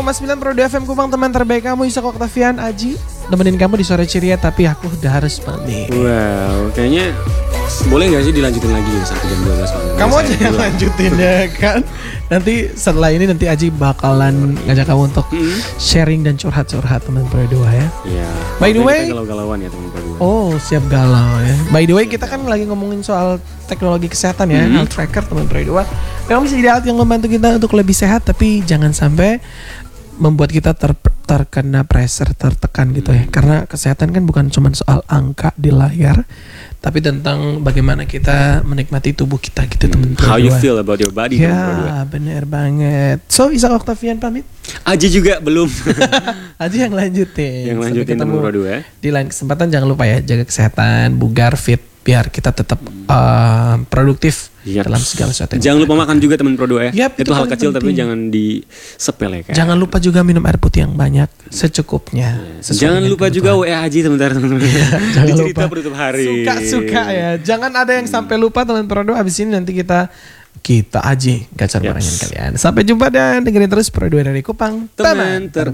9 Pro FM Kupang, teman terbaik kamu, Isak Oktavian, Aji nemenin kamu di sore ceria, tapi aku udah harus pamit. Wow, kayaknya boleh gak sih dilanjutin lagi sampai jam 12 malam? Kamu aja yang lanjutin ya kan. Nanti setelah ini nanti Aji bakalan ngajak kamu untuk sharing dan curhat-curhat teman Pro 2 ya. Iya. By the way, galau-galauan ya teman Pro 2. Oh, siap galau ya. By the way, kita kan lagi ngomongin soal teknologi kesehatan ya, health tracker teman Pro 2. Memang bisa jadi alat yang membantu kita untuk lebih sehat, tapi jangan sampai membuat kita terkena pressure, tertekan gitu ya. Karena kesehatan kan bukan cuma soal angka di layar, tapi tentang bagaimana kita menikmati tubuh kita gitu teman. How you feel about your body. Ya, bener banget. So, Isak Oktavian pamit. Aji juga belum. Aji yang lanjutin. Yang lanjutin teman Pro 2 ya. Di lain kesempatan jangan lupa ya, jaga kesehatan, bugar, fit, biar kita tetap produktif dalam segala sesuatu. Jangan lupa makan juga teman Pro 2 ya. Yap, itu hal kecil penting. tapi jangan disepelekan. Jangan lupa juga minum air putih yang banyak secukupnya. Jangan lupa juga WA Haji teman-teman. Jangan lupa penutup hari. Suka ya. Jangan ada yang sampai lupa teman Pro 2. Abis ini nanti kita Aji gacor barengan kalian. Sampai jumpa dan dengerin terus Pro 2 dari Kupang, teman